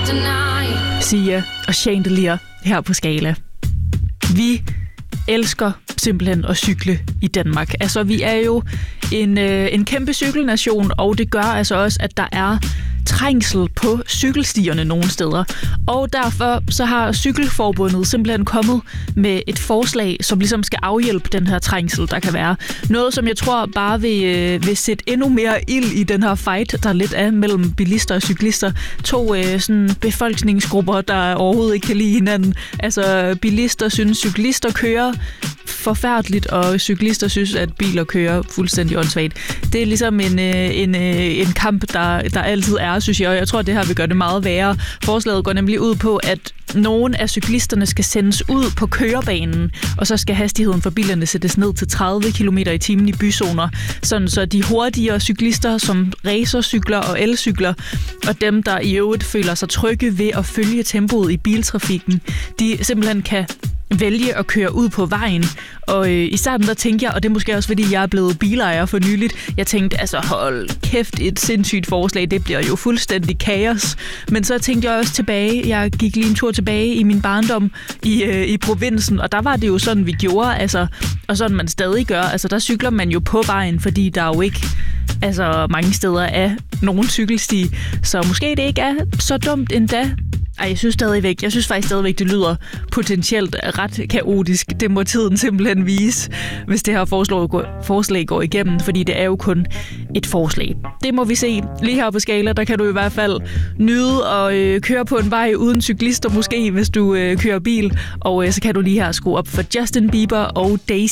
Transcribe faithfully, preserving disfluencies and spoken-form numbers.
Sia og Chandelier her på Skala. Vi elsker simpelthen at cykle i Danmark. Altså, vi er jo en, øh, en kæmpe cykelnation, og det gør altså også, at der er trængsel på cykelstierne nogle steder. Og derfor så har Cykelforbundet simpelthen kommet med et forslag, som ligesom skal afhjælpe den her trængsel, der kan være. Noget, som jeg tror bare vil, øh, vil sætte endnu mere ild i den her fight, der lidt er mellem bilister og cyklister. To øh, sådan befolkningsgrupper, der overhovedet ikke kan lide hinanden. Altså, bilister synes, cyklister kører forfærdeligt, og cyklister synes, at biler kører fuldstændig åndssvagt. Det er ligesom en, en, en kamp, der, der altid er, synes jeg, og jeg tror, at det her vil gøre det meget værre. Forslaget går nemlig ud på, at nogle af cyklisterne skal sendes ud på kørebanen, og så skal hastigheden for bilerne sættes ned til tredive kilometer i timen i byzoner, sådan så de hurtigere cyklister, som racercykler og elcykler, og dem, der i øvrigt føler sig trygge ved at følge tempoet i biltrafikken, de simpelthen kan vælge at køre ud på vejen. Og øh, i starten der tænkte jeg, og det er måske også fordi jeg er blevet bilejer for nyligt, jeg tænkte, altså hold kæft, et sindssygt forslag, det bliver jo fuldstændig kaos. Men så tænkte jeg også tilbage, jeg gik lige en tur tilbage i min barndom i, øh, i provinsen, og der var det jo sådan, vi gjorde, altså, og sådan man stadig gør. Altså der cykler man jo på vejen, fordi der jo ikke altså mange steder er nogen cykelsti, så måske det ikke er så dumt endda. Ej, jeg synes stadigvæk, jeg synes faktisk stadigvæk, det lyder potentielt ret kaotisk. Det må tiden simpelthen vise, hvis det her forslag går, forslag går igennem, fordi det er jo kun et forslag. Det må vi se. Lige her på Skala, der kan du i hvert fald nyde at øh, køre på en vej uden cyklister måske, hvis du øh, kører bil. Og øh, så kan du lige her skrue op for Justin Bieber og Daisy.